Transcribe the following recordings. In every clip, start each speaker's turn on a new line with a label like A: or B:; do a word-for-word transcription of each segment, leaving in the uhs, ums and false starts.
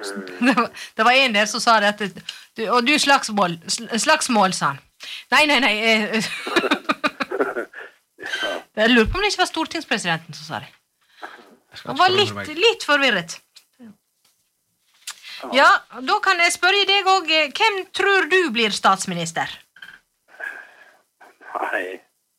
A: Det var, det var en der som sa det, at du, og du slagsmål, slagsmål, sa han. Nei, nei, nei. Jeg lurer på om det ikke var stortingspresidenten som sa det. Han var litt, litt forvirret. Ja, da kan jeg spørre deg også, hvem tror du blir statsminister?
B: Nei.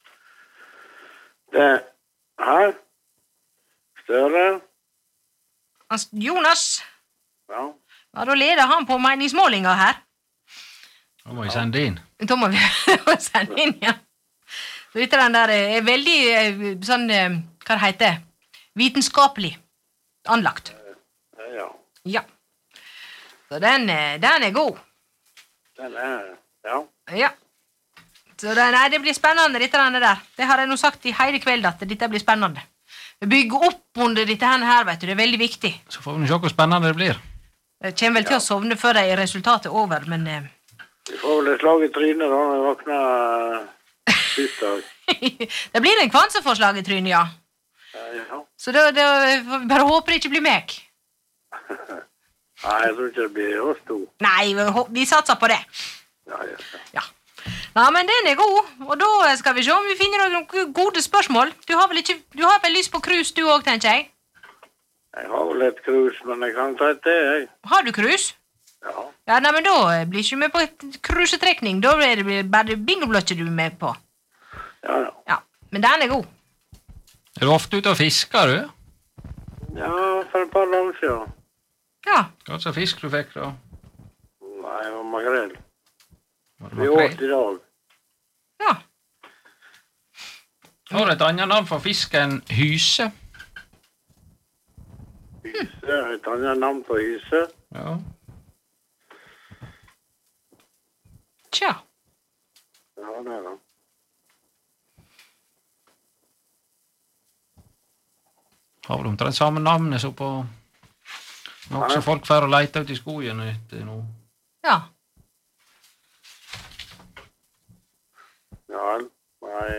B: Det her. Støre.
A: Jonas.
B: Ja.
A: Ja, da leder han på meningsmålinger her.
C: Da må vi sende inn.
A: Da må vi sende inn, ja. Så dette den der er veldig sånn, hva det heter, vitenskapelig anlagt.
B: Ja.
A: Ja. Så den, den er god.
B: Den er, ja.
A: Ja. Så det, nei, det blir spennende, dette den der. Det har jeg nå sagt i hele kveld, at dette blir spennende. Vi bygger opp under dette her, vet du, det er veldig viktig.
C: Så får vi se hvor spennende det blir.
A: Jeg kommer vel til å sovne før det er resultatet over, men...
B: Vi får vel et slag i trynet da, når vi våkner tirsdag.
A: Det blir en kvanseforslag i trynet, ja.
B: Ja.
A: Så da, da får vi bare håpe det ikke blir meg.
B: Nei, jeg tror ikke det blir oss to.
A: Nei, vi, vi satser på det.
B: Ja, ja.
A: Ja. Ja, men den er god, og da skal vi se om vi finner noen gode spørsmål. Du har vel, ikke, du har vel lyst på krus du også, tenker jeg?
B: Jeg har vel et krus, men jeg kan ta et det, jeg.
A: Har du krus?
B: Ja.
A: Ja, nei, men da blir ikke du med på et krusetrekning. Da er det bare bingoblotcher du er med på.
B: Ja, ja.
A: Ja, men den er god.
C: Er du ofte ute og fisker, du?
B: Ja, for et par dager siden.
A: Ja.
C: Hva slags fisk du fikk, da?
B: Nei, det var makrell.
C: Var det
B: Vi
C: makrell?
B: åt i dag.
A: Ja.
C: Har du et annet navn for fisken hyse?
B: Hyse, et annet navn på hyse.
C: Ja.
A: Tja.
B: Ja, det er det.
C: Har du omtrent samme navnet så på... Noe som folk får å lete ut i skogen etter nå.
A: Ja.
B: Ja, nei...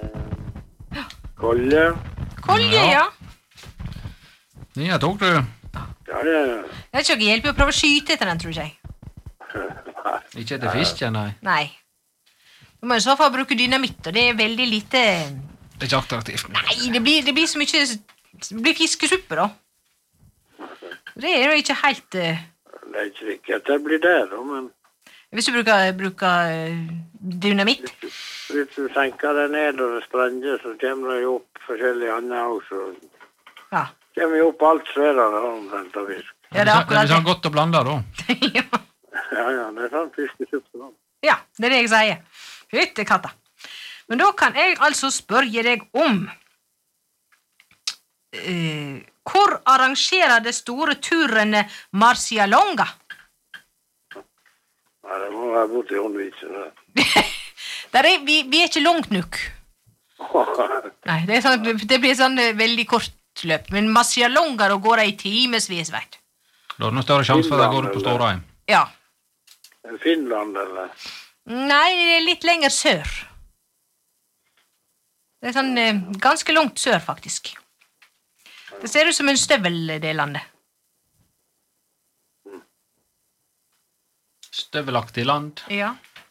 B: Kolje.
A: Kolje, ja.
C: Ja, tok du?
B: Ja, det er...
A: Det er ikke noe hjelp å prøve å skyte etter den, tror jeg.
C: Ikke etter fisken, nei.
A: Nei. Du må i så fall bruke dynamitt, og det er veldig lite...
C: Det er ikke attraktivt.
A: Nei, det blir, det blir så mye... Det blir fiskesuppe, da. Det er jo ikke helt... Uh...
B: Det er ikke sikkert det blir det, da, men...
A: Hvis du bruker, bruker uh, dynamitt?
B: Hvis, hvis du senker det ned og det sprenger, så kommer det jo opp forskjellige andre også.
A: Ja.
B: Kommer jo opp alt svære omtrent av fisk.
A: Ja, det er akkurat
C: det. Det er sånn godt å blande, da.
A: ja.
B: Ja, ja, det er sånn fiskesuppe, da.
A: Ja, det er det jeg sier. Fytte katta. Men da kan jeg altså spørre deg om... Uh, hvor arrangerer det store turen Marcialonga?
B: Nei, det må være borte i Håndvisen.
A: Der er, vi, vi er ikke langt nok. Nei, det, er sånn, det blir sånn veldig kort løp. Men Marcialonga da går det i timesvis, vet du.
C: Da er det noe større sjanse for at det går ut på Stårheim.
A: Ja.
B: Finland, eller?
A: Nei, det er litt lenger sør. Det er sånn eh, ganske langt sør, faktisk. Det ser ut som en støvel, det landet.
C: Støvelaktig land.
A: Ja.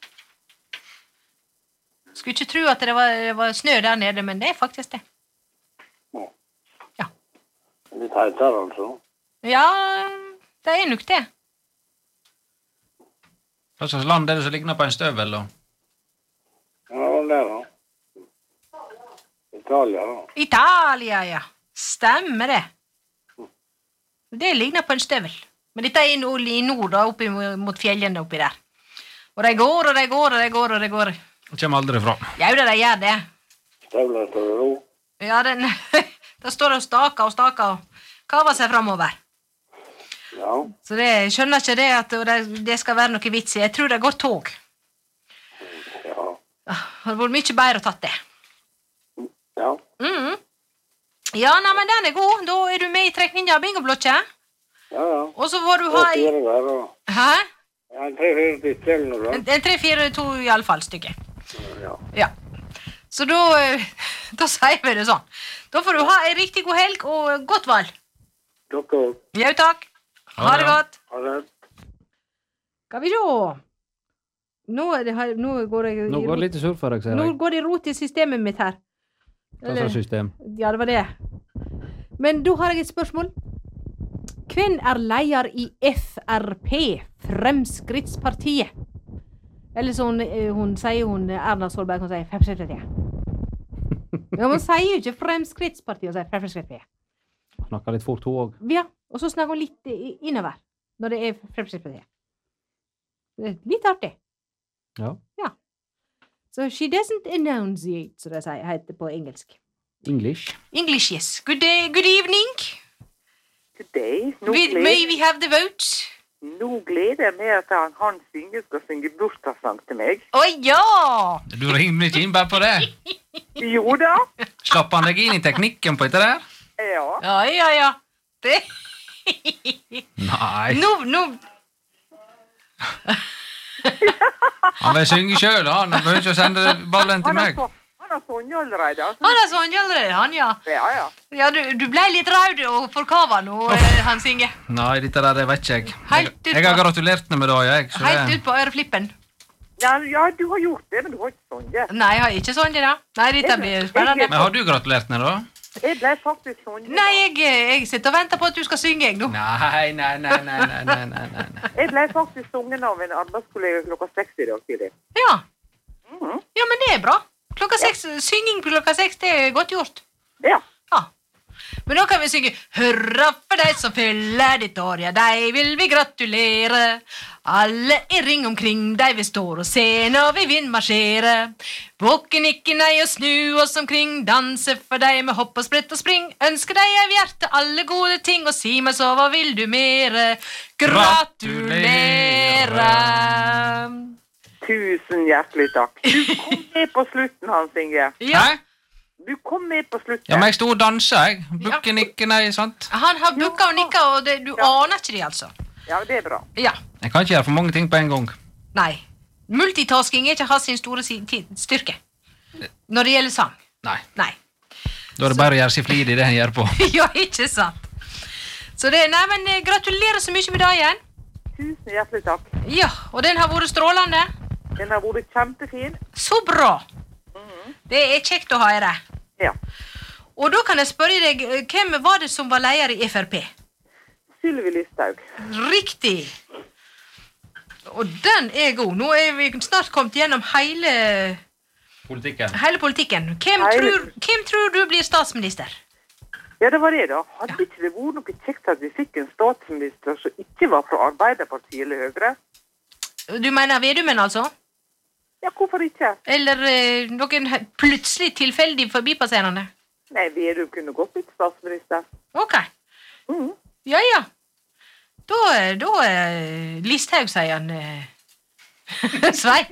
A: Skulle ikke tro at det var, det var snø der nede, men det er faktisk det. Ja.
B: Litt heitere, altså.
A: Ja, det er nok det.
C: Hva slags land er det som ligner på en støvel, da?
B: Ja, det er det. Italia, da.
A: Italia, ja. Stemmer det. Det ligner på en støvel. Men dette er i nord, i nord da, oppi mot fjellene oppi der. Og de går, og de går, og de går, og de går.
C: Det kommer aldri fra.
A: Ja, det de gjør det.
B: Støvler står det ro.
A: Ja, den, da står det og staker og staker og kaver seg fremover.
B: Ja.
A: Så det, jeg skjønner ikke det at det, det skal være noe vits i. Jeg tror det går tog.
B: Ja.
A: Det hadde vært mye bedre å tatt det.
B: Ja.
A: Mhm. Ja, nei, men den er god. Da er du med i trekninga av bingoblokket.
B: Ja, ja.
A: Og så får du ha i...
B: Fire der, og...
A: Hæ?
B: Ja, en tre-fire stykker eller noe, da.
A: En, en tre, fire, to i alle fall stykker.
B: Ja.
A: Ja. Så da, da sier vi det sånn. Da får du ha en riktig god helg og godt valg.
B: Dere også.
A: Ja, takk. Ha det godt.
B: Ha det.
A: Skal vi se. Nå, er det, her- nå går jeg
C: Nå går det litt surr for deg, ser
A: Nå
C: jeg.
A: går det rot i systemet mitt her.
C: Hva slags system?
A: Ja, det var det. Men da har jeg et spørsmål. Hvem er leder i F R P, Fremskrittspartiet? Eller så hun, eh, hun sier hun Erna Solberg, hun sier Fremskrittspartiet. Ja, hun sier jo ikke Fremskrittspartiet, hun sier Fremskrittspartiet.
C: Snakker litt fort, hun òg.
A: Ja, og så snakker hun litt i- innover når det er Fremskrittspartiet. Det er litt artig.
C: Ja.
A: So she doesn't enunciate, så det sier- heter på engelsk.
C: English.
A: English, yes. Good day, good evening.
D: Good day. Nå
A: We,
D: gleder,
A: may we have the votes?
D: nå gleder jeg meg at han, han synger skal synge bursdagssang til meg.
A: Å ja!
C: Du ringer ikke inn bare på det.
D: Jo da.
C: Slapp han deg inn i teknikken på dette der?
D: Ja.
A: Ja, ja, ja. Det...
C: Nei.
A: Nå, nå...
C: Han vil synge sjøl, han. Han behøver ikke å sende ballen til
D: Han har,
C: meg.
D: så, han har sunget allerede. Altså.
A: Han er sånn allerede, han, ja.
D: Ja, ja.
A: Ja, du, du ble litt rød og forkava nå, eh, han synger.
C: Nei, dette der, det vet ikke jeg. Jeg,
A: Helt ut
C: jeg har
A: på-
C: gratulert henne med det, jeg. Så
A: Helt
C: det,
A: ut på øreflippen.
D: Ja, ja, du har gjort det, men du har ikke sunget.
A: Nei, jeg har ikke sånn det da. Nei, dette blir spennende.
C: men har du gratulert henne, da?
D: Jeg ble faktisk sunget.
A: Nei, jeg, jeg sitter og venter på at du skal synge, jeg nå.
C: Nei, nei, nei, nei, nei, nei, nei, nei. nei.
D: Jeg ble faktisk sunget av en arbeidskollega klokka seks i dag tidlig.
A: Ja.
D: Mhm.
A: Ja, men det er bra. Klokka seks, synging på klokka seks, det er godt gjort.
D: Ja.
A: Ja. Men nå kan vi synge Hurra for deg som fyller ditt år, ja, deg vil vi gratulere. Alle i ring omkring deg vi står og ser når vi vil marsjere. Våken ikke nei og snu oss omkring, danse for deg med hopp og sprett og spring. Ønsker deg av hjertet alle gode ting, og si meg så hva vil du mere? Gratulere.
D: Tusen hjertelig takk. Du kom med på slutten, Hans Inge.
A: Ja,
C: Hæ?
D: Du kom med på slutten.
C: Ja, men jeg sto og dansa, jeg. Bukken ikke, nei, sant?
A: han har bukka og nikka, og det, du aner ikke det, altså.
D: Ja, det er bra.
A: Ja.
C: Jeg kan ikke gjøre for mange ting på en gang.
A: Nei. Multitasking er ikke hans sin store si ti- styrke. Når det gjelder sang.
C: Nei.
A: Nei.
C: Da er det bare å gjøre seg flid i det han gjør på.
A: Ja, ikke sant. Så det, nei, men eh, gratulerer så mye med dagen.
D: Tusen hjertelig takk.
A: Ja, og den har vært strålende.
D: Den har vært kjempefin.
A: Så bra. Det er kjekt å høre.
D: Ja.
A: Og da kan jeg spørre deg, eh, hvem var det som var leder i F R P?
D: Sylvi Listhaug.
A: Riktig. Og den er god. Nå er vi snart kommet gjennom hele,
C: Politikken.
A: hele politikken. Hvem
D: Hele-
A: tror, hvem tror du blir statsminister?
D: Ja, det var det da. Hadde ikke det vært noe kjekt at vi fikk en statsminister som ikke var fra Arbeiderpartiet eller Høyre?
A: Du mener Vedumen, altså?
D: Ja, hvorfor ikke?
A: Eller eh, noen he- plutselig tilfeldig forbipasserende?
D: Nei, Vedum kunne godt blitt statsminister.
A: Ok.
D: Mhm.
A: Ja, ja. Da, eh, da eh, Listhaug, sier han. eh, Svein.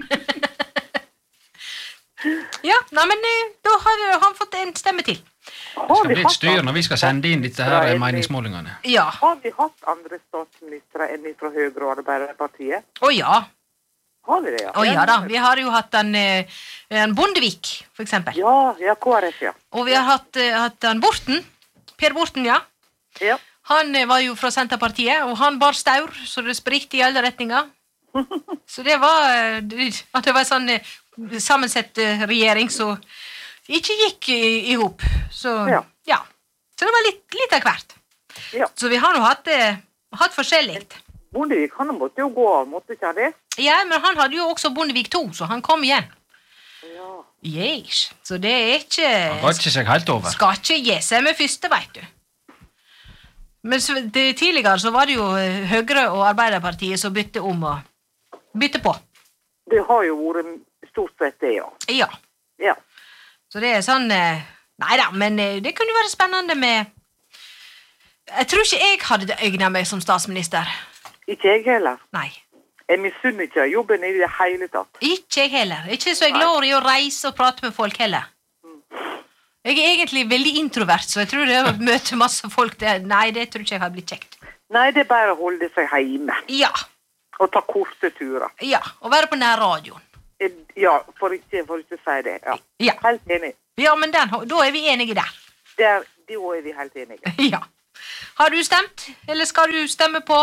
A: Ja, nei, men eh, da har vi- han fått en stemme til.
D: Har
C: Det skal
D: vi
C: bli et
D: hatt
C: styr
D: andre
C: når vi skal sende inn dette her
D: statsministre enn-
C: meningsmålingene.
A: Ja.
D: Har vi hatt andre statsministre enn fra Høyre og Arbeiderpartiet?
A: Å ja.
D: Har vi det, ja?
A: Å ja da. Vi har jo hatt han, eh, han Bondevik, for eksempel.
D: Ja, ja, K R F, ja.
A: Og vi har hatt, eh, hatt han Borten. Per Borten, ja.
D: Ja,
A: Han eh, var jo fra Senterpartiet, og han bar staur, så det spritte i alle retninger. Så det var, eh, det at det var en sånn eh, sammensett eh, regjering som ikke gikk i, i hop. Så
D: Ja.
A: ja. Så det var litt, litt av hvert.
D: ja.
A: Så vi har nå hatt, eh, hatt forskjellig.
D: Bondevik, han måtte jo gå av, måtte ikke han det?
A: Ja, men han hadde jo også Bondevik to, så han kom igjen.
D: Ja.
A: Yes. Så det er ikke
C: Han ga ikke seg helt over.
A: Skal ikke gi seg med første, veit du. Men så, det, tidligere så var det jo eh, Høyre og Arbeiderpartiet som bytte om og bytte på.
D: Det har jo vært stort sett det, ja.
A: Ja.
D: Ja.
A: Så det er sånn eh, Nei da, men eh, det kunne være spennende med Jeg tror ikke jeg hadde egna meg som statsminister.
D: Ikke jeg heller.
A: Nei.
D: Jeg misunner ikke jobben i det hele tatt.
A: Ikke jeg heller. Ikke så jeg glad i å reise og prate med folk heller. Jeg er egentlig veldig introvert, så jeg tror det å møte masse folk det, Nei, det tror ikke jeg har blitt kjekt.
D: Nei, det er bare å holde seg hjemme
A: Ja.
D: og ta korte turer.
A: Ja. Å være på nærradioen.
D: Eh, Ja, for ikke, for ikke å si det. Ja.
A: Ja.
D: Helt enig.
A: Ja, men den, da er vi enige der.
D: Der, da er vi helt enige.
A: Ja. Har du stemt, eller skal du stemme på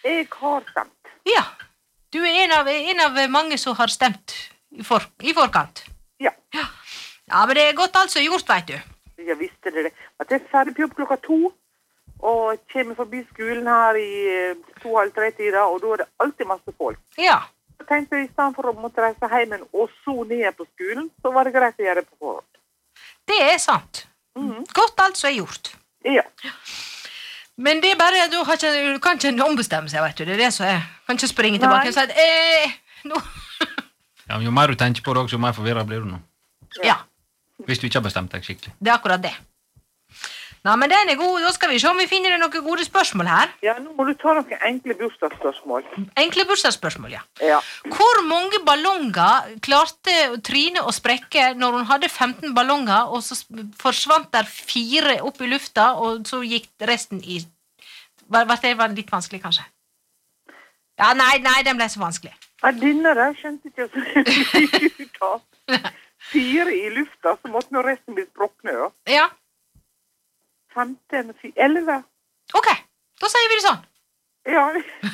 D: Jeg har stemt.
A: Ja. Du er en av, en av mange som har stemt i, for, i forkant.
D: Ja.
A: ja. Ja, men det er godt altså gjort, vet du.
D: Jeg visste det. At jeg er ferdig på jobb klokka to, og kommer forbi skolen her i to-halv tre-tida, og da er det alltid masse folk.
A: Ja.
D: Jeg tenkte i stedet for å måtte reise hjem og så ned på skolen, så var det greit å gjøre det på forhånd.
A: Det er sant.
D: Mhm.
A: Godt altså er gjort.
D: Ja.
A: Men det er bare, du har ikke, du kan ikke ombestemme seg, vet du. Det er det som er. Kan ikke springe tilbake og si at, eh, nå...
C: Ja, men jo mer du tenker på det også, jo mer forvirret blir du nå.
A: Ja,
C: Hvis du ikke har bestemt deg skikkelig.
A: det er akkurat det. Nei, men den er god. Da skal vi se om vi finner noen gode spørsmål her.
D: Ja, nå må du ta noen enkle bursdagsspørsmål.
A: Enkle bursdagsspørsmål, ja.
D: Ja.
A: Hvor mange ballonger klarte Trine å sprekke når hun hadde femten ballonger, og så forsvant der fire opp i lufta, og så gikk resten i... Var, var det var litt vanskelig, kanskje? Ja, nei, nei, den ble så vanskelig.
D: Ja, denne der skjønte ikke jeg så ut av. Fire i lufta, så måtte nå resten bli sprokne, ja.
A: Ja,
D: femten, elleve.
A: ok. Da sier vi det sånn.
D: Ja.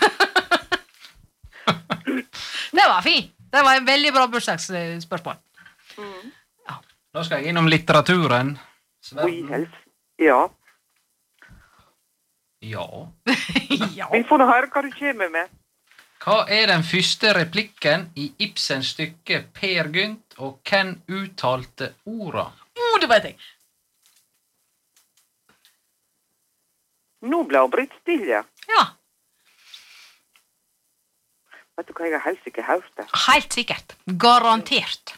A: Det var fint. Det var en veldig bra bursdagsspørsmål.
D: Mm.
C: Da skal jeg innom litteraturen.
D: Oi, helst. Ja.
C: Ja.
A: ja.
D: Vi får nå høre hva du kommer med.
C: Hva er den første replikken i Ibsens stykke Per Gynt, og hvem uttalte orda?
A: Oh, det vet jeg.
D: Nå ble hun britt stille.
A: Ja,
D: Vet du hva, jeg har helst ikke hørt det.
A: helt sikkert. Garantert.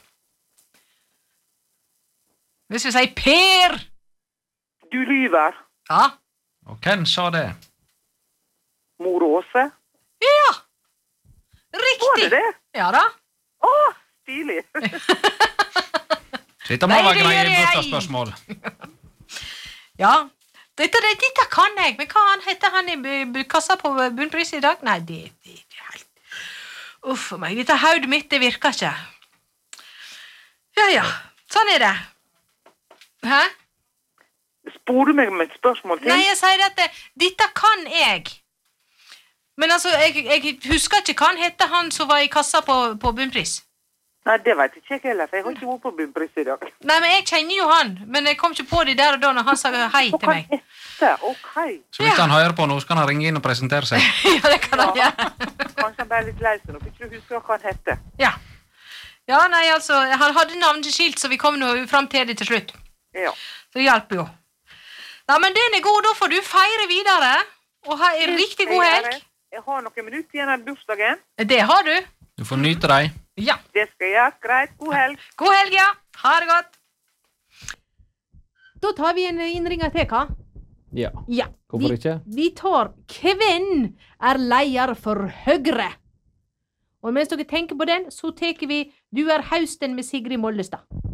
A: Hvis vi sier Per.
D: Du lyver.
A: Ja.
C: Og hvem sa det?
D: Mor Åse.
A: Ja. Riktig.
D: Var det det?
A: Ja da.
D: Å, stilig.
C: Dette må
A: Nei,
C: være
A: det
C: greie
A: gjør jeg.
C: bursdagsspørsmål.
A: Ja. Dette, det, dette kan jeg, men hva han heter han i bu- bu- kassa på bunnpris i dag? Nei, det, det, det er helt... Uff for meg, dette haudet mitt, det virker ikke. Ja, ja, sånn er det. Hæ?
D: Spor du meg med et spørsmål til?
A: Nei, jeg sier at det, dette kan jeg. Men altså, jeg, jeg husker ikke hva han heter han som var i kassa på, på bunnpris.
D: Nei, det vet jeg ikke heller, for jeg har ikke vært på bunnpris i dag.
A: Nei, men jeg kjenner jo han, men jeg kom ikke på det der og da når han sa hei
D: Hva
A: til
D: kan
A: meg.
D: hette? Ok.
C: Så hvis han hører på nå, skal han ringe inn og presentere seg.
A: Ja, det kan han
D: Ja.
A: gjøre.
D: Kanskje han ble litt lei seg nå, for ikke du husker hva han hette.
A: Ja. Ja, nei, altså, han hadde navneskilt, så vi kom nå frem til det til slutt.
D: Ja.
A: Så det hjelper jo. Nei, men den er god, da får du feire videre, og ha en riktig god helg.
D: Jeg har noen minutter igjen av bursdagen.
A: Det har du.
C: Du får nyte deg.
A: Ja.
D: Det skal jeg gjøre. Greit. God helg.
A: God helg, ja. Ha det godt. Da tar vi en innringer til, hva?
C: Ja.
A: Ja.
C: Hvorfor
A: vi,
C: ikke?
A: Vi tar hvem er leder for Høyre? Og mens dere tenker på den, så tar vi Du er hausten med Sigrid Mollestad.